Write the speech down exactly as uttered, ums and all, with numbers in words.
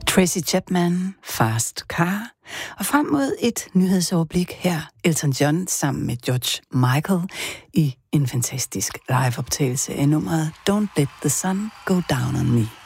Tracy Chapman, Fast Car, og frem mod et nyhedsoverblik her, Elton John sammen med George Michael i en fantastisk liveoptagelse af nummeret Don't Let the Sun Go Down on Me.